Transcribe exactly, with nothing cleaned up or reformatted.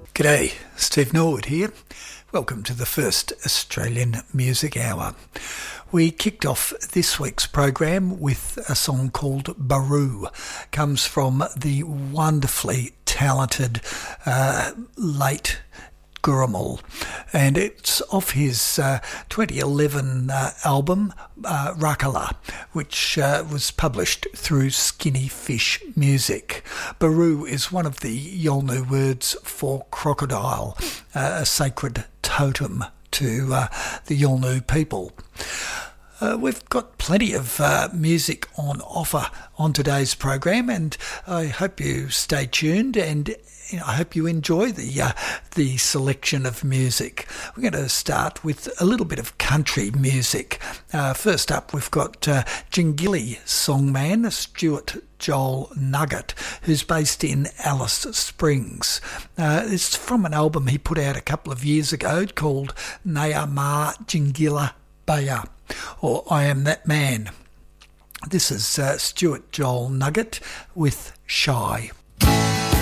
G'day, Steve Norwood here. Welcome to the first Australian Music Hour. We kicked off this week's program with a song called Baru. Comes from the wonderfully talented uh, late Gurrumul, and it's off his uh, twenty eleven uh, album uh, Rakala, which uh, was published through Skinny Fish Music. Baru is one of the Yolngu words for crocodile, uh, a sacred totem to uh, the Yolngu people. Uh, we've got plenty of uh, music on offer on today's program, and I hope you stay tuned, and you know, I hope you enjoy the uh, the selection of music. We're going to start with a little bit of country music. Uh, first up, we've got uh, Jingili songman Stuart Joel Nugget, who's based in Alice Springs. Uh, it's from an album he put out a couple of years ago called Naya Ma Jingila Baya, or I Am That Man. This is uh, Stuart Joel Nugget with Shy.